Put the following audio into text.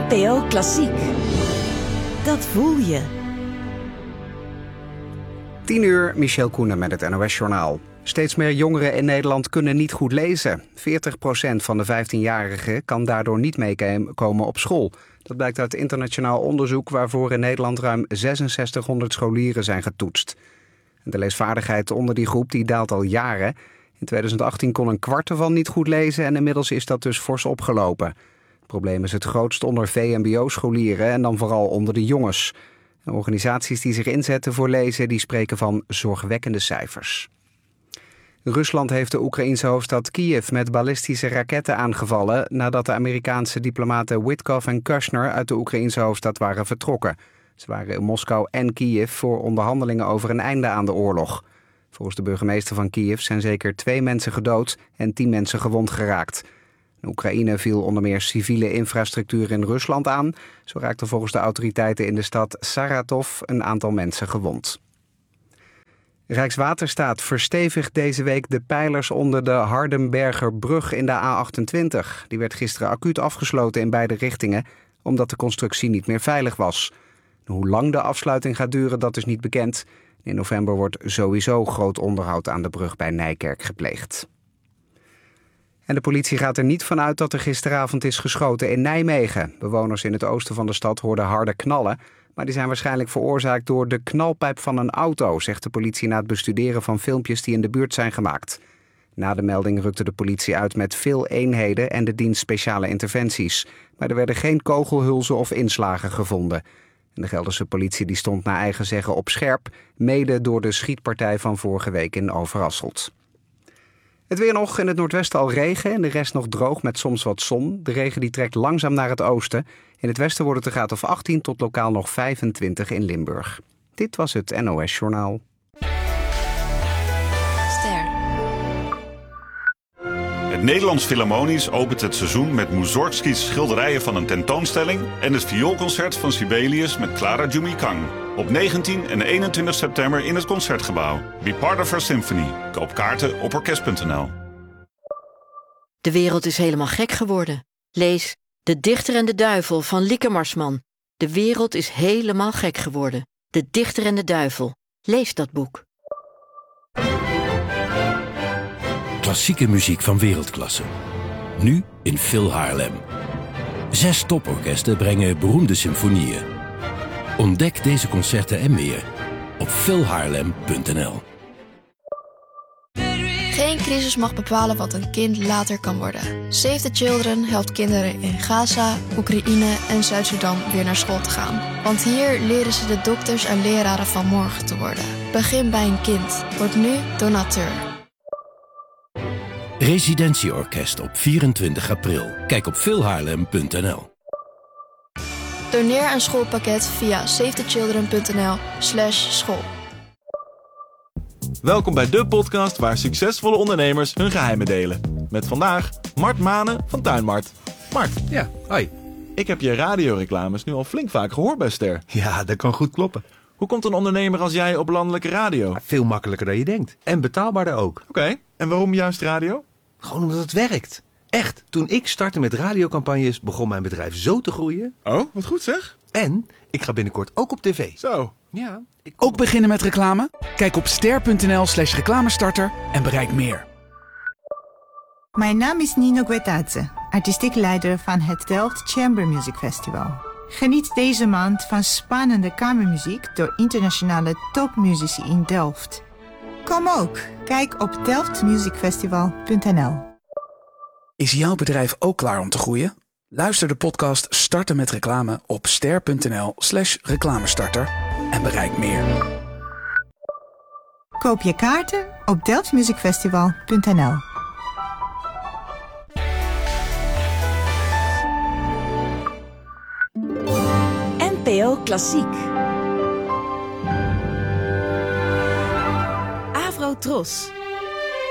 NPO Klassiek. Dat voel je. 10:00, Michel Koenen met het NOS-journaal. Steeds meer jongeren in Nederland kunnen niet goed lezen. 40% van de 15-jarigen kan daardoor niet meekomen op school. Dat blijkt uit internationaal onderzoek waarvoor in Nederland ruim 6600 scholieren zijn getoetst. De leesvaardigheid onder die groep die daalt al jaren. In 2018 kon een kwart ervan niet goed lezen en inmiddels is dat dus fors opgelopen. Het probleem is het grootst onder VMBO-scholieren en dan vooral onder de jongens. De organisaties die zich inzetten voor lezen die spreken van zorgwekkende cijfers. Rusland heeft de Oekraïense hoofdstad Kiev met ballistische raketten aangevallen nadat de Amerikaanse diplomaten Witkoff en Kushner uit de Oekraïense hoofdstad waren vertrokken. Ze waren in Moskou en Kiev voor onderhandelingen over een einde aan de oorlog. Volgens de burgemeester van Kiev zijn zeker 2 mensen gedood en 10 mensen gewond geraakt. In Oekraïne viel onder meer civiele infrastructuur in Rusland aan. Zo raakten volgens de autoriteiten in de stad Saratov een aantal mensen gewond. Rijkswaterstaat verstevigt deze week de pijlers onder de Hardenbergerbrug in de A28. Die werd gisteren acuut afgesloten in beide richtingen, omdat de constructie niet meer veilig was. Hoe lang de afsluiting gaat duren, dat is niet bekend. In november wordt sowieso groot onderhoud aan de brug bij Nijkerk gepleegd. En de politie gaat er niet van uit dat er gisteravond is geschoten in Nijmegen. Bewoners in het oosten van de stad hoorden harde knallen, maar die zijn waarschijnlijk veroorzaakt door de knalpijp van een auto, zegt de politie na het bestuderen van filmpjes die in de buurt zijn gemaakt. Na de melding rukte de politie uit met veel eenheden en de dienst speciale interventies. Maar er werden geen kogelhulzen of inslagen gevonden. En de Gelderse politie die stond naar eigen zeggen op scherp, mede door de schietpartij van vorige week in Overasselt. Het weer nog, in het noordwesten al regen en de rest nog droog met soms wat zon. De regen die trekt langzaam naar het oosten. In het westen wordt het een graad of 18 tot lokaal nog 25 in Limburg. Dit was het NOS Journaal. Het Nederlands Philharmonisch opent het seizoen met Mussorgskis schilderijen van een tentoonstelling en het vioolconcert van Sibelius met Clara Jumikang. Op 19 en 21 september in het Concertgebouw. Be part of our symphony. Koop kaarten op orkest.nl. De wereld is helemaal gek geworden. Lees De Dichter en de Duivel van Lieke Marsman. De wereld is helemaal gek geworden. De Dichter en de Duivel. Lees dat boek. Klassieke muziek van wereldklasse. Nu in Phil Haarlem. 6 toporkesten brengen beroemde symfonieën. Ontdek deze concerten en meer op philhaarlem.nl. Geen crisis mag bepalen wat een kind later kan worden. Save the Children helpt kinderen in Gaza, Oekraïne en Zuid-Sudan weer naar school te gaan. Want hier leren ze de dokters en leraren van morgen te worden. Begin bij een kind. Word nu donateur. Residentieorkest op 24 april. Kijk op philhaarlem.nl. Doneer een schoolpakket via savethechildren.nl/school. Welkom bij de podcast waar succesvolle ondernemers hun geheimen delen. Met vandaag Mart Manen van Tuinmart. Mart. Ja, hoi. Ik heb je radioreclames nu al flink vaak gehoord bij Ster. Ja, dat kan goed kloppen. Hoe komt een ondernemer als jij op landelijke radio? Veel makkelijker dan je denkt. En betaalbaarder ook. Oké, en waarom juist radio? Gewoon omdat het werkt. Echt, toen ik startte met radiocampagnes begon mijn bedrijf zo te groeien. Oh, wat goed zeg. En ik ga binnenkort ook op tv. Zo. Ja. Ook beginnen met reclame? Kijk op ster.nl/reclamestarter en bereik meer. Mijn naam is Nino Guetadze, artistiek leider van het Delft Chamber Music Festival. Geniet deze maand van spannende kamermuziek door internationale topmuzici in Delft. Kom ook, kijk op delftmusicfestival.nl. Is jouw bedrijf ook klaar om te groeien? Luister de podcast Starten met Reclame op ster.nl/reclamestarter en bereik meer. Koop je kaarten op delftmusicfestival.nl. NPO Klassiek. Avro Tros.